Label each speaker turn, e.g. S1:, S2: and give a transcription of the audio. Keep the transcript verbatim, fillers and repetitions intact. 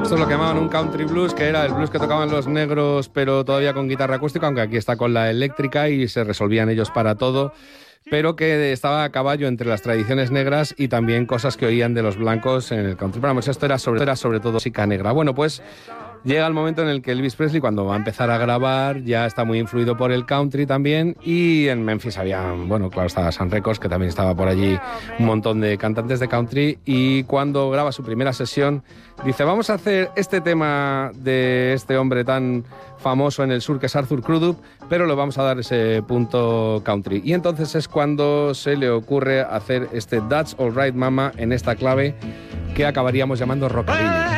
S1: Esto es lo que llamaban un country blues, que era el blues que tocaban los negros, pero todavía con guitarra acústica, aunque aquí está con la eléctrica y se resolvían ellos para todo, pero que estaba a caballo entre las tradiciones negras y también cosas que oían de los blancos en el country. Pero vamos, esto era sobre, era sobre todo música negra. Bueno, pues llega el momento en el que Elvis Presley, cuando va a empezar a grabar, ya está muy influido por el country también, y en Memphis había, bueno, claro, estaba Sun Records, que también estaba por allí un montón de cantantes de country, y cuando graba su primera sesión, dice, vamos a hacer este tema de este hombre tan famoso en el sur, que es Arthur Crudup, pero le vamos a dar ese punto country. Y entonces es cuando se le ocurre hacer este That's All Right Mama en esta clave que acabaríamos llamando rockabilly.